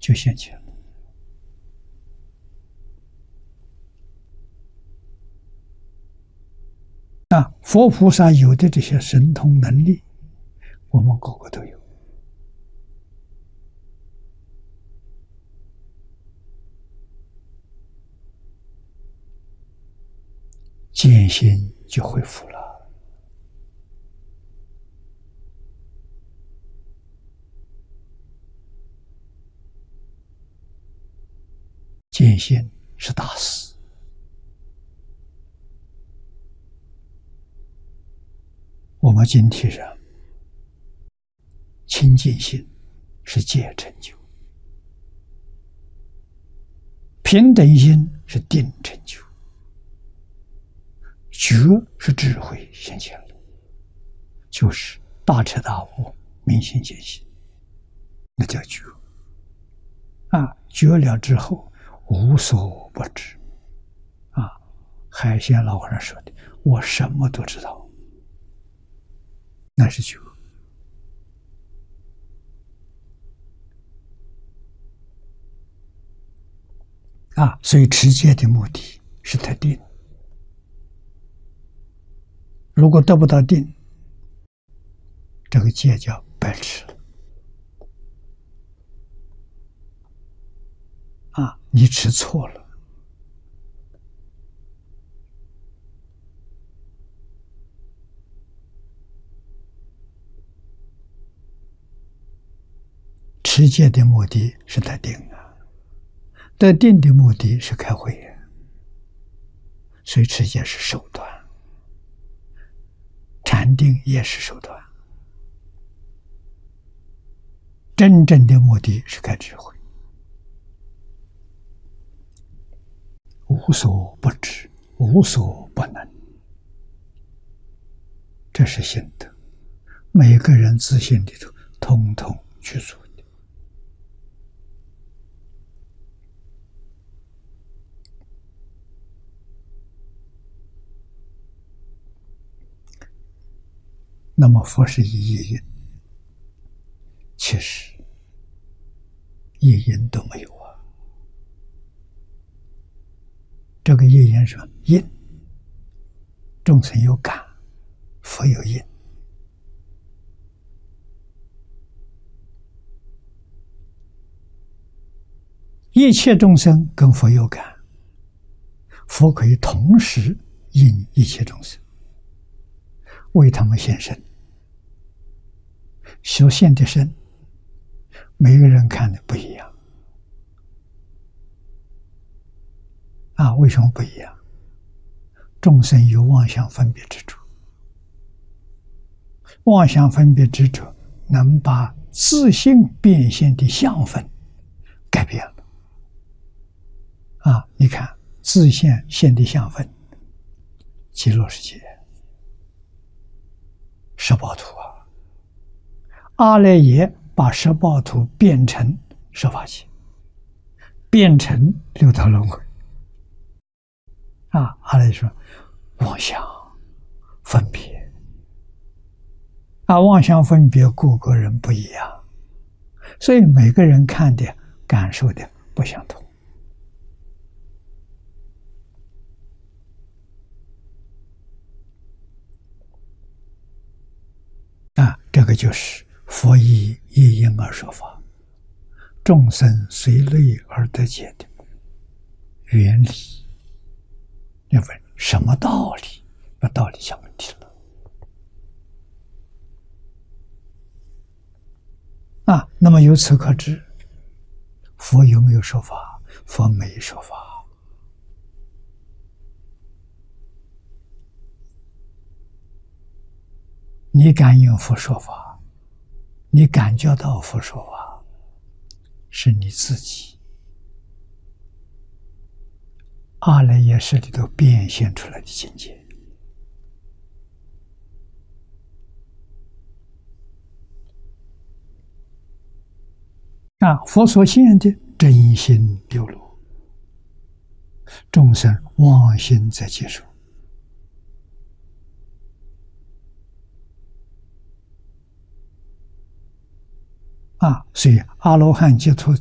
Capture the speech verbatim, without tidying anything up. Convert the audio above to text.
就现前了。啊，佛菩萨有的这些神通能力，我们个个都有。见心就恢复了。见心是大事。我们经题上，清净心是戒成就，平等心是定成就，觉是智慧现前了，就是大彻大悟、明心见性，那叫觉。啊，觉了之后无所不知。啊，海鲜老和尚说的，我什么都知道，那是觉。啊，所以持戒的目的是得定。如果得不到定，这个戒叫白持了。啊，你持错了。持戒的目的是得定啊，得定的目的是开慧眼，所以持戒是手段，禅定也是手段，真正的目的是开智慧，无所不知，无所不能，这是心得，每个人自信里头通通去做的。那么佛是一业因，其实业因都没有啊。这个业因是因，众生有感，佛有因。一切众生跟佛有感，佛可以同时应一切众生，为他们现身。所现的身，每个人看的不一样。啊，为什么不一样？众生有妄想分别执着，妄想分别执着能把自性变现的相分改变了。啊，你看自现现的相分，极乐世界十报图啊，阿赖耶把十报图变成十法界，变成六道轮回。啊，阿赖耶说妄想分别，啊，妄想分别各个人不一样，所以每个人看的感受的不相同。啊，这个就是佛以一因而说法，众生随类而得解的原理。要问什么道理？把道理想问题了。啊，那么由此可知，佛有没有说法？佛没说法。你敢应佛说法，你感觉到佛说法，是你自己阿赖耶识里头变现出来的境界。啊，佛所现的真心流露，众生妄心在接受。啊，所以阿罗汉解脱